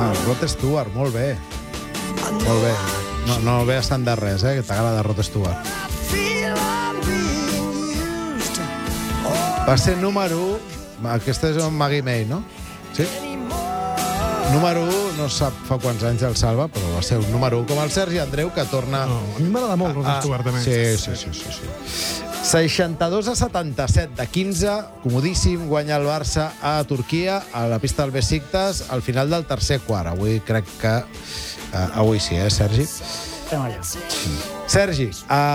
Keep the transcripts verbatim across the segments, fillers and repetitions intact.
Home, Rod Stewart, molt bé. Molt bé. No, no ve estant de res, eh, que t'agrada Rod Stewart. Va ser número u. Aquesta és un Maggie May, no? Sí? Número u, no sap fa quants anys el salva, però va ser un número u com el Sergi Andreu, que torna... No, a mi m'agrada molt Rod Stewart, també. Sí, sí, sí, sí, sí. seixanta-dos a setanta-set de quinze, comodíssim, guanya el Barça a Turquia, a la pista del Besiktas, al final del tercer quart. Avui crec que... Uh, avui sí, eh, Sergi? Estem allà. Sergi,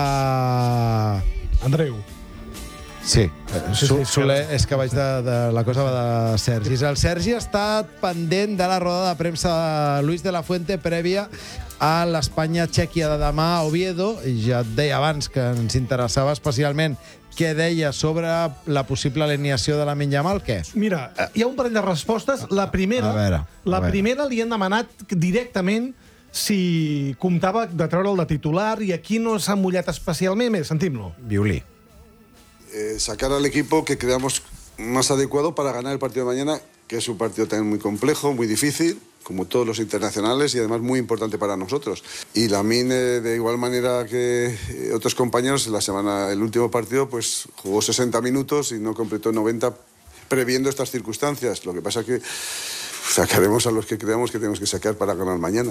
uh... Andreu. Sí, Sí, sí, Soler, és que vaig de, de la cosa va de Sergi. El Sergi ha estat pendent de la roda de premsa de Luis de la Fuente prèvia a l'Espanya-Txèquia de demà a Oviedo. Ja et deia abans que ens interessava especialment què deia sobre la possible alineació de Lamine Yamal, què? Mira, hi ha un parell de respostes. La primera, A veure, a la veure. primera li han demanat directament si comptava de treure'l de titular i aquí no s'ha mullat especialment. Bé, sentim-lo. Violí. Eh, sacar al equipo que creamos más adecuado para ganar el partido de mañana, que es un partido también muy complejo, muy difícil, como todos los internacionales, y además muy importante para nosotros. Y Lamine, eh, de igual manera que eh, otros compañeros, la semana, el último partido, pues jugó sesenta minutos y no completó noventa, previendo estas circunstancias. Lo que pasa es que sacaremos a los que creamos que tenemos que sacar para ganar mañana.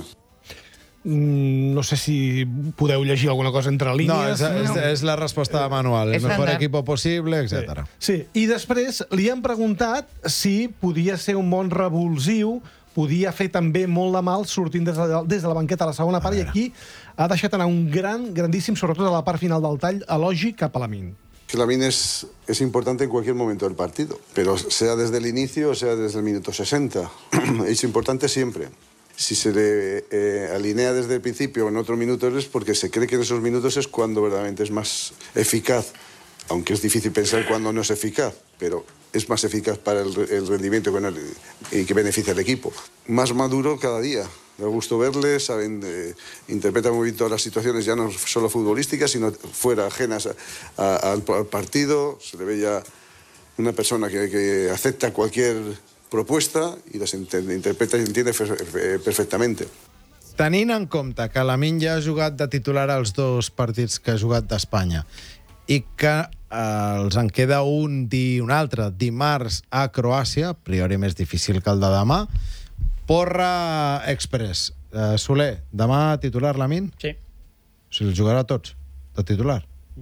No sé si podeu llegir alguna cosa entre línies. No, és, és, és la resposta de Manuel. El mejor equipo possible, etcètera. Sí. sí, i després li han preguntat si podia ser un bon revulsiu, podia fer també molt de mal sortint des de, des de la banqueta a la segona part, i aquí ha deixat anar un gran, grandíssim, sobretot a la part final del tall, elogi cap a Lamine. Que Lamine es, es importante en cualquier momento del partido, pero sea desde el inicio o sea desde el minuto sesenta. Es importante siempre. Si se le eh, alinea desde el principio en otro minuto es porque se cree que en esos minutos es cuando verdaderamente es más eficaz, aunque es difícil pensar cuando no es eficaz, pero es más eficaz para el, el rendimiento con el, y que beneficia al equipo. Más maduro cada día. Da gusto verle, saben, eh, interpretan muy bien todas las situaciones, ya no solo futbolísticas, sino fuera, ajenas a, a, al, al partido. Se le ve ya una persona que, que acepta cualquier propuesta i les interpreta i entiende perfectamente. Tenint en compte que Lamine ja ha jugat de titular als dos partits que ha jugat d'Espanya i que eh, els en queda un i un altre dimarts a Croàcia, a priori més difícil que el de demà, Porra Express. Eh, Soler, demà titular Lamine? Sí. O sigui, el jugarà tots de titular?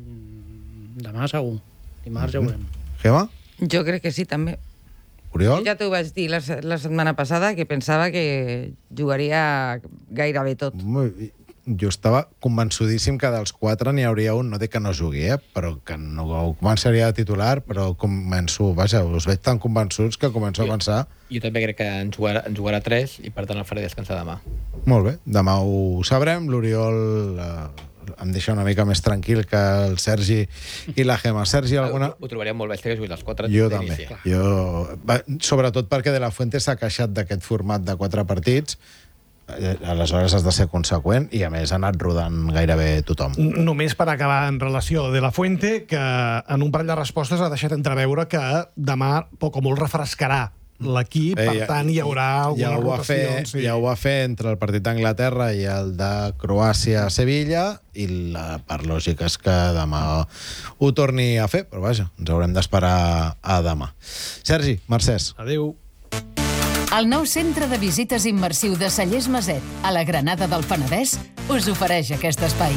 Demà segur. Dimarts ja ho veurem. Gemma? Jo crec que sí, també. Oriol? Ja t'ho vaig dir la, la setmana passada, que pensava que jugaria gairebé tot. Jo estava convençudíssim que dels quatre n'hi hauria un, no dic que no jugui, eh? Però que no començaria de titular, però començo, vaja, us veig tan convençuts que començo a pensar... Jo també crec que en jugarà, en jugarà tres i per tant el faré descansar demà. Molt bé, demà ho sabrem. L'Oriol eh, em deixa una mica més tranquil que el Sergi i la Gemma. Sergi, alguna... Ho, ho trobaria molt bèstia que juguis els quatre. Jo també. Jo... Sobretot perquè De La Fuente s'ha queixat d'aquest format de quatre partits. Aleshores has de ser conseqüent i a més ha anat rodant gairebé tothom. Només per acabar en relació De La Fuente, que en un parell de respostes ha deixat entreveure que demà poc o molt refrescarà l'equip, eh, per ja, tant hi haurà alguna ja rotació. Fer, sí. Ja ho va fer entre el partit d'Anglaterra i el de Croàcia a Sevilla, i la part lògica és que demà ho torni a fer, però vaja, ens haurem d'esperar a demà. Sergi, Mercès. Adéu. El nou centre de visites immersiu de Cellers Maset, a la Granada del Penedès, us ofereix aquest espai.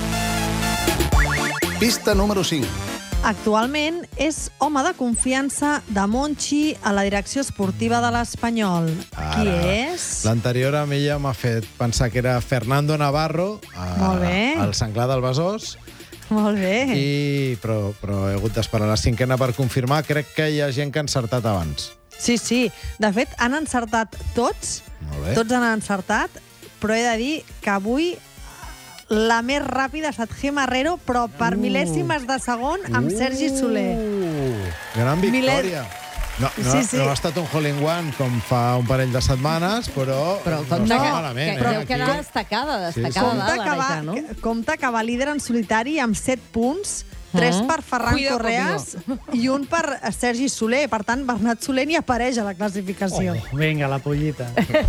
Pista número cinc. Actualment és home de confiança de Monchi a la direcció esportiva de l'Espanyol. Qui és? L'anterior a mi ja m'ha fet pensar que era Fernando Navarro, a, Molt bé. al Senglar del Besòs. Molt bé. I, però, però he hagut d'esperar la cinquena per confirmar. Crec que hi ha gent que ha encertat abans. Sí, sí. De fet, han encertat tots. Molt bé. Tots han encertat, però he de dir que avui la més ràpida ha estat Gemma Herrero, però per Uh. mil·lèsimes de segon amb Sergi Soler. Uh, gran victòria. No, no, Sí, sí. no ha estat un hole-in-one com fa un parell de setmanes, però, Però no compte està que, malament. que, eh, deu quedar aquí. destacada, Sí, sí. destacada Compte dalt, que, ara va, ja, no? que- compte que va líder en solitari amb set punts tres per Ferran Cuida Correas i un per Sergi Soler. Per tant, Bernat Soler ni apareix a la classificació. Oh, vinga, la pollita.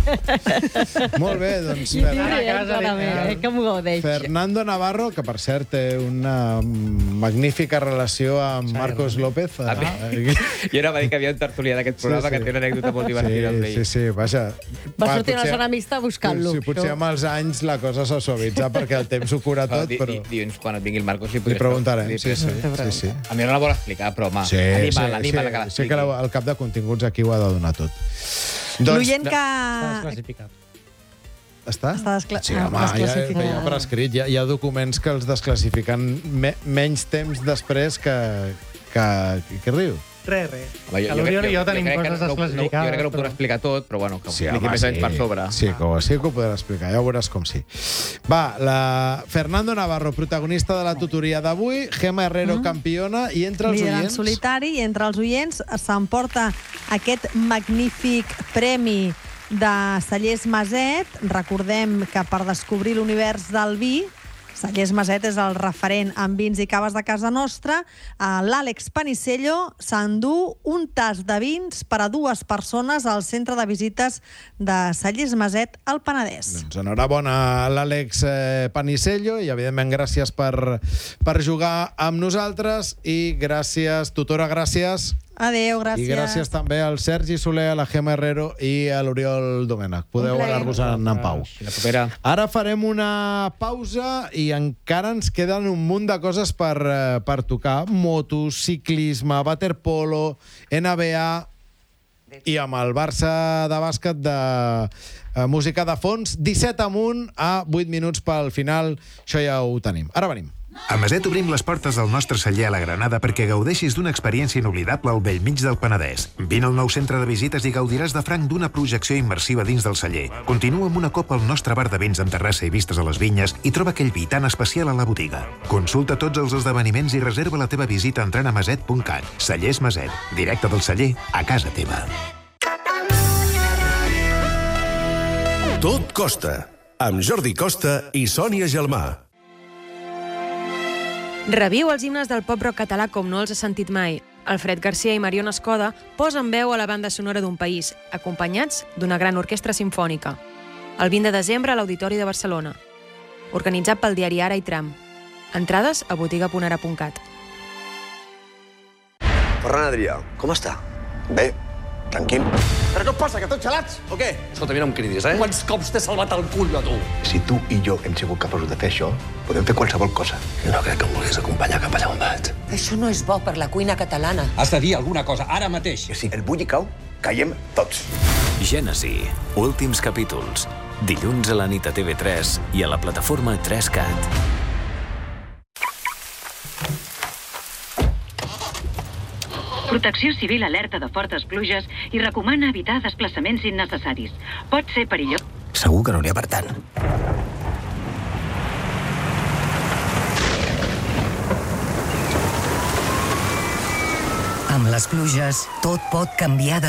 Molt bé, doncs... Ara a Fer... casa li- Eh, que m'ho gaudeix. Fernando Navarro, que per cert té una magnífica relació amb Marcos López. A mi- Eh, Jo era va dir que havia un tertulià d'aquest programa Sí, sí. que té una anècdota molt divertida amb ell. Sí, sí, vaja. Va sortir una zona mixta buscant-lo. Sí, potser amb els anys la cosa s'ha suavitzat perquè el temps ho cura Però, tot, di- però... di- Dilluns, quan et vingui el Marcos, li, Li preguntarem, li- sí, sí, sí, sí. A mi no la vol explicar, però, home, Sí, animal, sí, animal sí, que sí l'expliqui. que la- el cap de continguts aquí ho ha de donar tot. L'oient que... Està desclassificat. Està? Està descla- Sí, ah, home, ja, desclassificat. ja per escrit. Hi ha, hi ha documents que els desclassifiquen me, menys temps després que... que, que, que riu? Res, res. Home, Que l'Oriol i jo tenim crec que coses no- no- desclassificades. Jo crec que no ho podrà explicar tot, però bueno, que ho expliqui més o menys per sobre. Sí, que ho, sí que ho podrà explicar, ja ho veuràs com sí. Va, la Fernando Navarro, protagonista de la tutoria d'avui, Gemma Herrero, mm. campiona, i entre els Líder en oients... solitari, i entre els oients s'emporta aquest magnífic premi de Cellers Maset. Recordem que per descobrir l'univers del vi, Cellers Maset és el referent en vins i caves de casa nostra. L'Àlex Panisello s'endú un tas de vins per a dues persones al centre de visites de Cellers Maset al Penedès. Doncs enhorabona a l'Àlex eh, Panisello i, evidentment, gràcies per, per jugar amb nosaltres i gràcies, tutora, gràcies. Adéu, gràcies. I gràcies també al Sergi Soler, a la Gemma Herrero i a l'Oriol Domènech. Podeu plaer. anar-vos en, en pau. I la propera... Ara farem una pausa i encara ens queden un munt de coses per, eh, per tocar. Motos, ciclisme, waterpolo, N B A i amb el Barça de bàsquet de eh, música de fons. disset amunt a vuit minuts pel final. Això ja ho tenim. Ara venim. A Maset obrim les portes del nostre celler a la Granada perquè gaudeixis d'una experiència inoblidable al bell mig del Penedès. Vine al nou centre de visites i gaudiràs de franc d'una projecció immersiva dins del celler. Continua amb una copa al nostre bar de vins amb terrassa i vistes a les vinyes i troba aquell vi tan especial a la botiga. Consulta tots els esdeveniments i reserva la teva visita entrant a maset punt cat. Cellers Maset, directe del celler a casa teva. Tot costa, amb Jordi Costa i Sònia Gelmà. Reviu els himnes del pop-rock català com no els has sentit mai. Alfred Garcia i Mariona Escoda posen veu a la banda sonora d'un país, acompanyats d'una gran orquestra simfònica. El vint de desembre a l'Auditori de Barcelona. Organitzat pel diari Ara i Tram. Entrades a botiga punt ara punt cat. Ferran Adrià, com està? Bé, tranquil. Però què et passa, que tots gelats, o què? Escolta, mira, no em cridis, eh? Quants cops t'he salvat el cul, a tu? Si tu i jo hem sigut capaços de fer això, podem fer qualsevol cosa. Jo no crec que em vulguis acompanyar cap allà on vaig. Això no és bo per la cuina catalana. Has de dir alguna cosa, ara mateix. Que si el bull i cau, caiem tots. Gènesi, últims capítols. Dilluns a la nit a T V tres i a la plataforma tres cat. Protecció Civil alerta de fortes pluges i recomana evitar desplaçaments innecessaris. Pot ser perillós. Segur que no n'hi ha per tant. Amb les pluges, tot pot canviar de